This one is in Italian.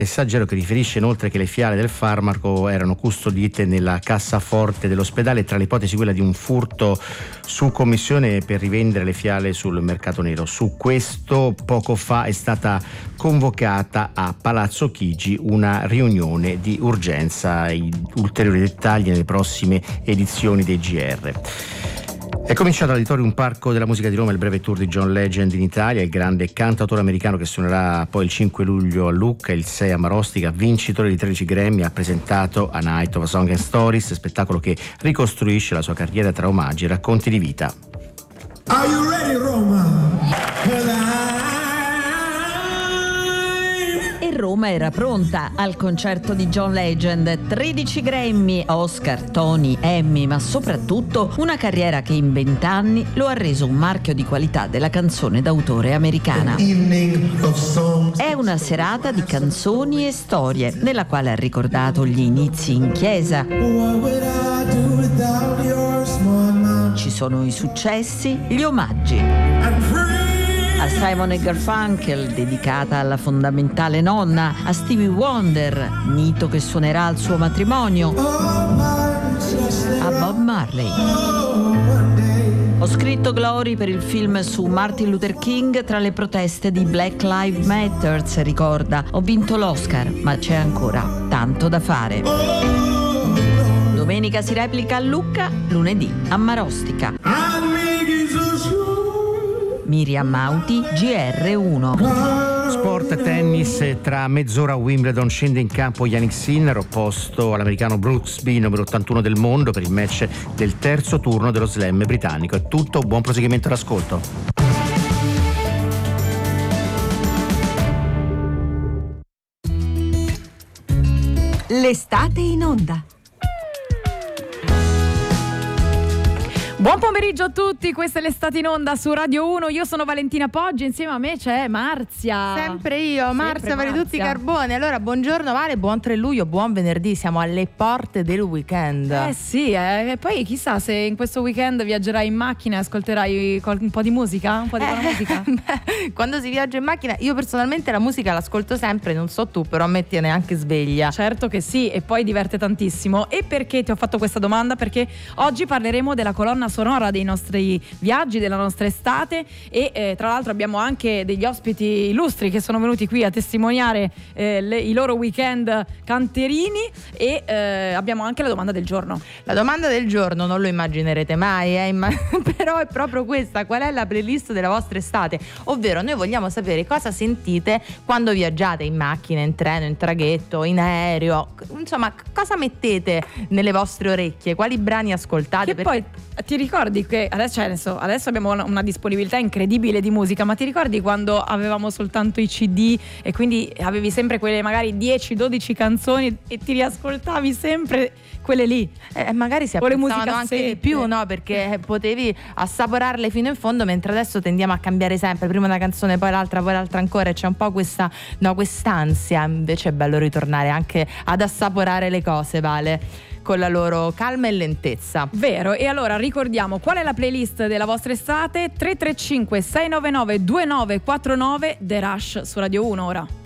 Messaggero che riferisce inoltre che le fiale del farmaco erano custodite nella cassaforte dell'ospedale, tra le ipotesi quella di un furto su commissione per rivendere le fiale sul mercato nero. Su questo poco fa è stata convocata a Palazzo Chigi una riunione di urgenza. I ulteriori dettagli nelle prossime edizioni dei GR. È cominciato all'Auditorium Parco della Musica di Roma il breve tour di John Legend in Italia, il grande cantautore americano che suonerà poi il 5 luglio a Lucca, il 6 a Marostica, vincitore di 13 Grammy, ha presentato A Night of a Song and Stories, spettacolo che ricostruisce la sua carriera tra omaggi e racconti di vita. Are you ready, Roma? Roma era pronta al concerto di John Legend, 13 Grammy, Oscar, Tony, Emmy, ma soprattutto una carriera che in 20 anni lo ha reso un marchio di qualità della canzone d'autore americana. È una serata di canzoni e storie, nella quale ha ricordato gli inizi in chiesa. Ci sono i successi, gli omaggi. A Simon & Garfunkel, dedicata alla fondamentale nonna, a Stevie Wonder, mito che suonerà al suo matrimonio, a Bob Marley. Ho scritto Glory per il film su Martin Luther King tra le proteste di Black Lives Matter, ricorda. Ho vinto l'Oscar, ma c'è ancora tanto da fare. Domenica si replica a Lucca, lunedì a Marostica. Miriam Mauti, GR1. Sport, tennis, tra mezz'ora a Wimbledon scende in campo Jannik Sinner, opposto all'americano Brooksby, numero 81 del mondo, per il match del terzo turno dello slam britannico. È tutto, buon proseguimento all'ascolto. L'estate in onda. Buon pomeriggio a tutti, questa è l'Estate in Onda su Radio 1, io sono Valentina Poggi, insieme a me c'è Marzia. Sempre io, Marzia per tutti i carboni. Allora, buongiorno Vale, buon 3 luglio, buon venerdì, siamo alle porte del weekend. Sì, e poi chissà se in questo weekend viaggerai in macchina e ascolterai un po' di musica, un po' di buona musica. Quando si viaggia in macchina, io personalmente la musica l'ascolto sempre, non so tu, però a me tiene anche sveglia. Certo che sì, e poi diverte tantissimo. E perché ti ho fatto questa domanda? Perché oggi parleremo della colonna sonora dei nostri viaggi, della nostra estate e tra l'altro abbiamo anche degli ospiti illustri che sono venuti qui a testimoniare i loro weekend canterini e abbiamo anche la domanda del giorno. La domanda del giorno non lo immaginerete mai, però è proprio questa: qual è la playlist della vostra estate? Ovvero, noi vogliamo sapere cosa sentite quando viaggiate in macchina, in treno, in traghetto, in aereo, insomma cosa mettete nelle vostre orecchie, quali brani ascoltate. Che poi ti ricordi che adesso abbiamo una disponibilità incredibile di musica, ma ti ricordi quando avevamo soltanto i CD e quindi avevi sempre quelle magari 10-12 canzoni e ti riascoltavi sempre quelle lì? Magari si apprezzavano anche di più, no? Perché potevi assaporarle fino in fondo, mentre adesso tendiamo a cambiare sempre, prima una canzone poi l'altra ancora, e c'è un po' quest'ansia. Invece è bello ritornare anche ad assaporare le cose, Vale, con la loro calma e lentezza. Vero, e allora ricordiamo qual è la playlist della vostra estate: 335 699 2949, The Rush su Radio 1 ora.